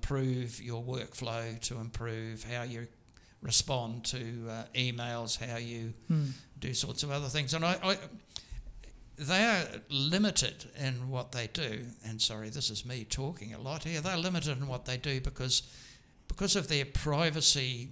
improve your workflow, to improve how you respond to emails, how you do sorts of other things. And they are limited in what they do. And sorry, this is me talking a lot here. They're limited in what they do because of their privacy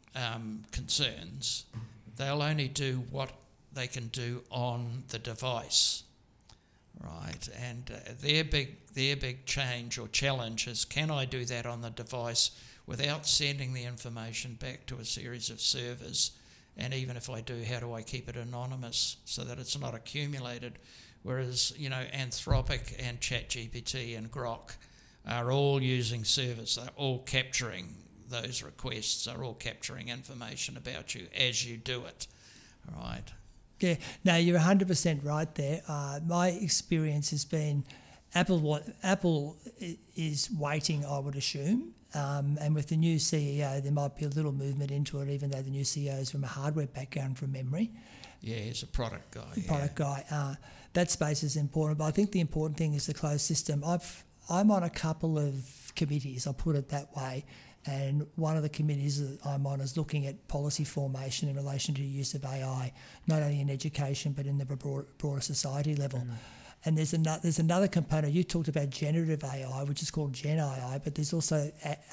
concerns. They'll only do what they can do on the device, right? And their big change or challenge is, can I do that on the device without sending the information back to a series of servers? And even if I do, how do I keep it anonymous so that it's not accumulated? Whereas, Anthropic and ChatGPT and Grok are all using servers. They're all capturing those requests, are all capturing information about you as you do it, right? Yeah, no, you're 100% right there. My experience has been Apple is waiting, I would assume, and with the new CEO, there might be a little movement into it, even though the new CEO is from a hardware background from memory. Yeah, he's a product guy. That space is important, but I think the important thing is the closed system. I'm on a couple of committees, I'll put it that way, and one of the committees that I'm on is looking at policy formation in relation to the use of AI, not only in education but in the broader society level. And there's another component. You talked about generative AI, which is called Gen AI, but there's also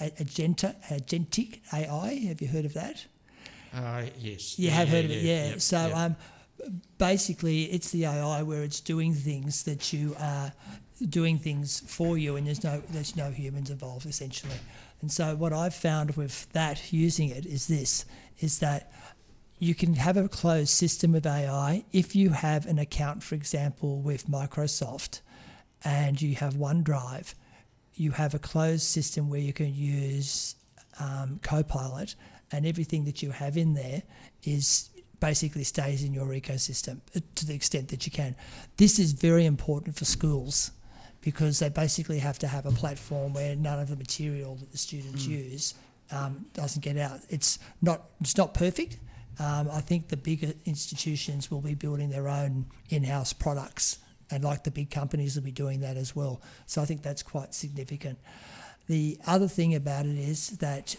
agentic AI. Have you heard of that? Yes. You have heard of it, yeah. Yep, So basically, it's the AI where it's doing things that you are doing things for you, and there's no humans involved essentially. And so what I've found with that, using it, is that you can have a closed system of AI if you have an account, for example, with Microsoft, and you have OneDrive. You have a closed system where you can use Copilot, and everything that you have in there is basically stays in your ecosystem to the extent that you can. This is very important for schools, because they basically have to have a platform where none of the material that the students use doesn't get out. It's not perfect. I think the bigger institutions will be building their own in-house products, and like the big companies will be doing that as well. So I think that's quite significant. The other thing about it is that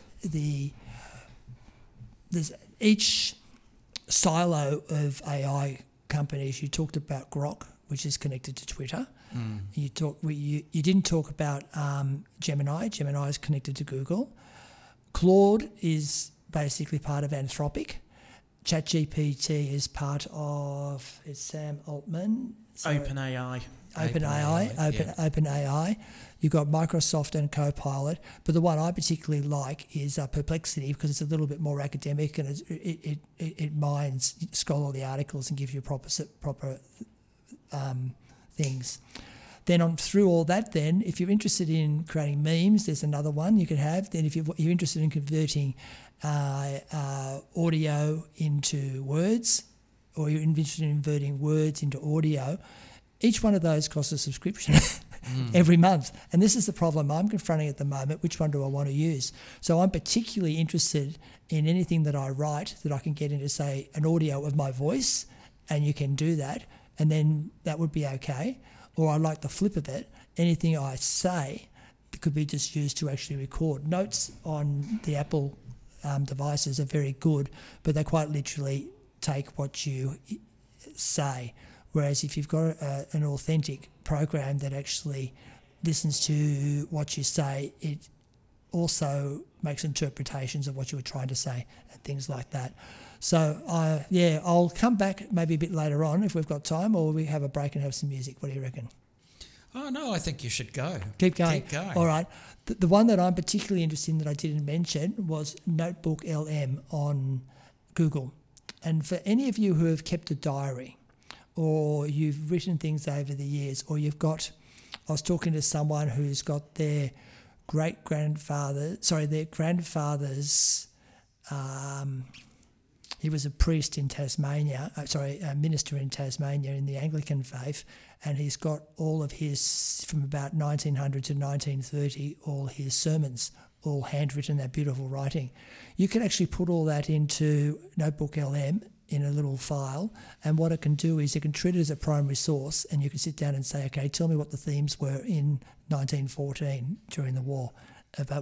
there's each silo of AI companies. You talked about Grok, which is connected to Twitter. You didn't talk about Gemini. Gemini is connected to Google. Claude is basically part of Anthropic. ChatGPT is part of Sam Altman. OpenAI. OpenAI. You've got Microsoft and Copilot, but the one I particularly like is Perplexity, because it's a little bit more academic, and it mines scholarly articles and gives you proper things. Then through all that, then if you're interested in creating memes, there's another one you could have. Then if you're interested in converting audio into words, or you're interested in converting words into audio, each one of those costs a subscription every month. And this is the problem I'm confronting at the moment. Which one do I want to use? So I'm particularly interested in anything that I write that I can get into, say, an audio of my voice, and you can do that, and then that would be okay. Or I like the flip of it, anything I say that could be just used to actually record. Notes on the Apple devices are very good, but they quite literally take what you say. Whereas if you've got an authentic program that actually listens to what you say, it also makes interpretations of what you were trying to say and things like that. So, I'll come back maybe a bit later on if we've got time, or we have a break and have some music. What do you reckon? Oh, no, I think you should go. Keep going. All right. The one that I'm particularly interested in that I didn't mention was Notebook LM on Google. And for any of you who have kept a diary, or you've written things over the years, or I was talking to someone who's got their grandfather's, he was a priest in Tasmania, a minister in Tasmania in the Anglican faith, and he's got all of his, from about 1900 to 1930, all his sermons, all handwritten, that beautiful writing. You can actually put all that into Notebook LM in a little file, and what it can do is it can treat it as a primary source, and you can sit down and say, okay, tell me what the themes were in 1914 during the war, about